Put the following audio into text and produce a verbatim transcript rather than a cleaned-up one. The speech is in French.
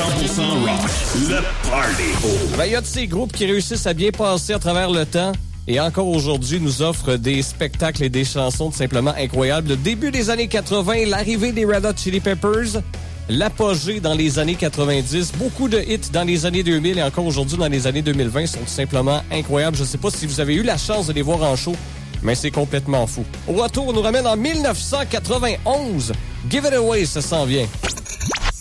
cent pour cent rock, le party. Ben, il y a de ces groupes qui réussissent à bien passer à travers le temps et encore aujourd'hui nous offrent des spectacles et des chansons tout simplement incroyables. Le début des années quatre-vingts, l'arrivée des Red Hot Chili Peppers, l'apogée dans les années quatre-vingt-dix, beaucoup de hits dans les années deux mille et encore aujourd'hui dans les années deux mille vingt sont tout simplement incroyables. Je ne sais pas si vous avez eu la chance de les voir en show, mais c'est complètement fou. Au retour, on nous ramène en mille neuf cent quatre-vingt-onze. Give It Away, ça s'en vient.